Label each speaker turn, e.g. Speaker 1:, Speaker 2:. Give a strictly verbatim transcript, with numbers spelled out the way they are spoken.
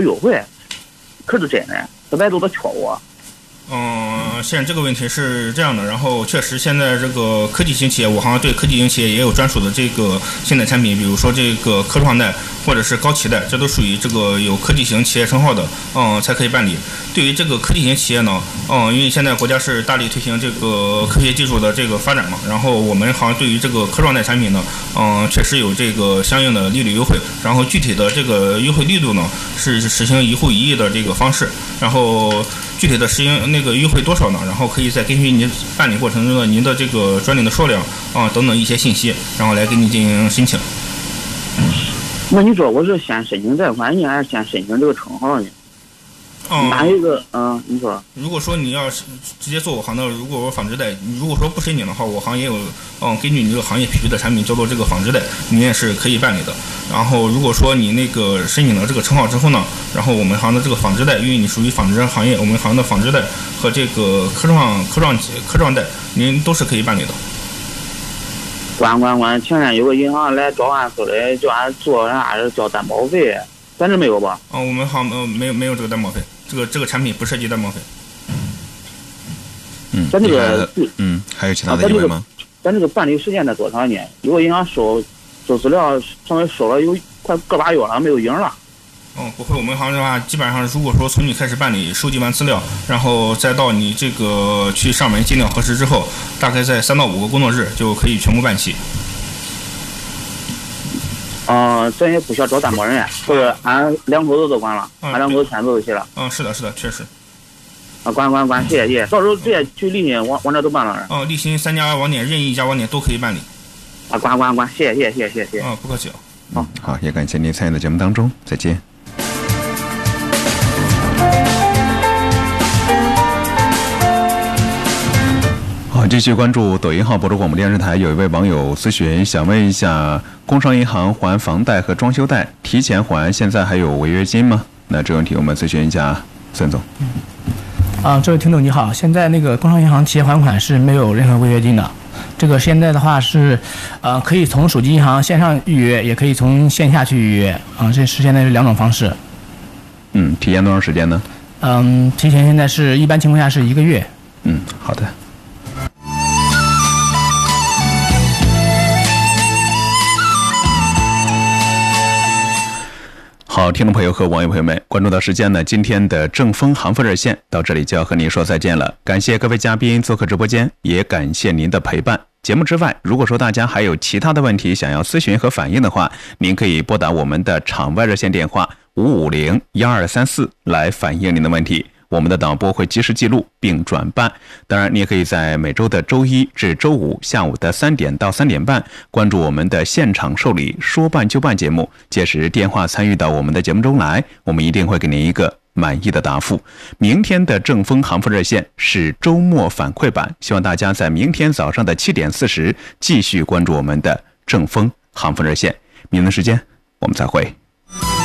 Speaker 1: 优惠，可是真的，这外头都敲我。
Speaker 2: 嗯，现在这个问题是这样的，然后确实现在这个科技型企业，我好像对科技型企业也有专属的这个现代产品，比如说这个科创贷或者是高企贷，这都属于这个有科技型企业称号的，嗯，才可以办理。对于这个科技型企业呢，嗯，因为现在国家是大力推行这个科学技术的这个发展嘛，然后我们好像对于这个科创贷产品呢，嗯，确实有这个相应的利率优惠，然后具体的这个优惠力度呢是实行一户一亿的这个方式，然后具体的实行那个优惠多少呢？然后可以再根据您办理过程中的您的这个专利的数量啊、等等一些信息，然后来给你进行申请。
Speaker 1: 那你说我是先申请贷款呢，还是先申请这个称号呢？
Speaker 2: 嗯，
Speaker 1: 哪一个？嗯，你说。
Speaker 2: 如果说你要是直接做我行的，如果我纺织贷，如果说不申请的话，我行也有，嗯，根据你这个行业匹配的产品叫做这个纺织贷，你也是可以办理的。然后如果说你那个申请了这个称号之后呢，然后我们行的这个纺织贷，因为你属于纺织行业，我们行的纺织贷和这个科创科创科创贷，您都是可以办理的。
Speaker 1: 关关关，前天有个银行来找俺说的，叫俺做啥交担保费，咱这没有吧？
Speaker 2: 嗯，我们行呃没有没有这个担保费，这个这个产品不涉及担保费。
Speaker 3: 嗯，
Speaker 1: 咱这个
Speaker 3: 嗯，还有其他的疑问吗？
Speaker 1: 咱这个办理时间得多长呢？有个银行收收资料，上面收了有快个把月了，没有影了。
Speaker 2: 嗯，不会，我们行的话，基本上如果说从你开始办理，收集完资料，然后再到你这个去上门尽量核实之后，大概在三到五个工作日就可以全部办齐。
Speaker 1: 啊、呃，咱也不需要找担保人，或者俺两口子都管了，俺两口子签字就行了。
Speaker 2: 嗯，是的，是的，确实。
Speaker 1: 啊，管管管，谢谢谢谢，到时候直接去立新往往这都办了。
Speaker 2: 哦，立新三家网点任意一家网点都可以办理。
Speaker 1: 啊，管管管，谢谢谢谢谢谢谢谢。
Speaker 2: 啊，不客气。
Speaker 3: 好，好，也感谢您参与的节目当中，再见。好，继续关注抖音号博主广播电视台，有一位网友咨询，想问一下，工商银行还房贷和装修贷提前还，现在还有违约金吗？那这个问题我们咨询一下孙总。
Speaker 4: 嗯啊，这位听众你好，现在那个工商银行提前还款是没有任何违约金的。这个现在的话是，呃，可以从手机银行线上预约，也可以从线下去预约，啊，这是现在是两种方式。
Speaker 3: 嗯，提前多长时间呢？
Speaker 4: 嗯，提前现在是一般情况下是一个月。
Speaker 3: 嗯，好的。好，听众朋友和网友朋友们，关注到时间呢，今天的正风行富热线到这里就要和您说再见了。感谢各位嘉宾做客直播间，也感谢您的陪伴。节目之外，如果说大家还有其他的问题想要咨询和反映的话，您可以拨打我们的场外热线电话五五零一二三四来反映您的问题。我们的导播会及时记录并转办。当然，你也可以在每周的周一至周五下午的三点到三点半关注我们的现场受理说办就办节目，届时电话参与到我们的节目中来，我们一定会给您一个满意的答复。明天的正风行富热线是周末反馈版，希望大家在明天早上的七点四十继续关注我们的正风行富热线。明天时间我们再会。